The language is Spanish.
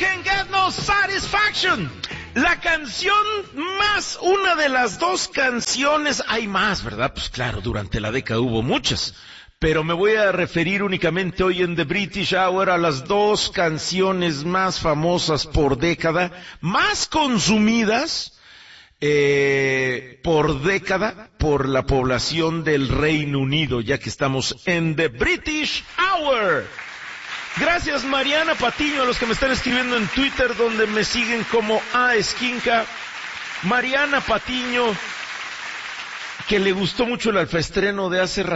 Can Get No Satisfaction. La canción más, una de las dos canciones, hay más, ¿verdad? Pues claro, durante la década hubo muchas. Pero me voy a referir únicamente hoy en The British Hour a las dos canciones más famosas por década, más consumidas por década por la población del Reino Unido, ya que estamos en The British Hour. Gracias Mariana Patiño, a los que me están escribiendo en Twitter, donde me siguen como Esquinca. Mariana Patiño, que le gustó mucho el alfaestreno de hace